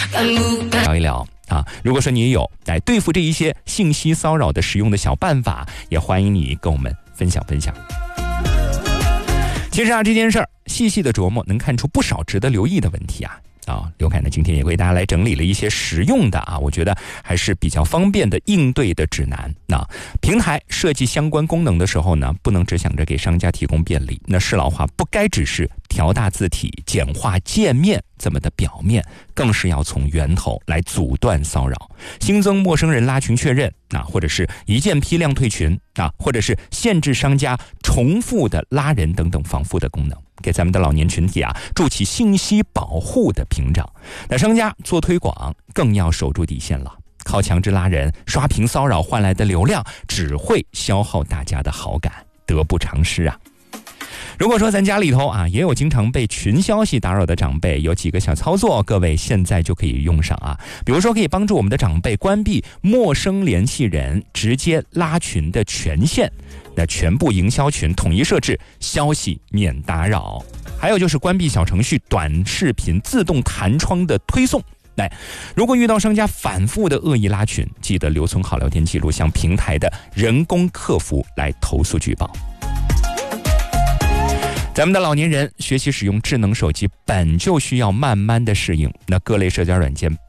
聊一聊啊，如果说你也有来对付这一些信息骚扰的使用的小办法，也欢迎你跟我们分享分享。其实啊，这件事儿细细的琢磨，能看出不少值得留意的问题啊。刘凯呢今天也为大家来整理了一些实用的我觉得还是比较方便的应对的指南。平台设计相关功能的时候呢，不能只想着给商家提供便利，那适老化不该只是调大字体、简化界面这么的表面，更是要从源头来阻断骚扰，新增陌生人拉群确认或者是一键批量退群或者是限制商家重复的拉人等等防护的功能，给咱们的老年群体筑起信息保护的屏障。那商家做推广更要守住底线了，靠强制拉人、刷屏骚扰换来的流量，只会消耗大家的好感，得不偿失啊。如果说咱家里头也有经常被群消息打扰的长辈，有几个小操作，各位现在就可以用上比如说可以帮助我们的长辈关闭陌生联系人直接拉群的权限，那全部营销群统一设置消息免打扰，还有就是关闭小程序短视频自动弹窗的推送。如果遇到商家反复的恶意拉群，记得留存好聊天记录，向平台的人工客服来投诉举报。咱们的老年人学习使用智能手机本就需要慢慢的适应，那各类社交软件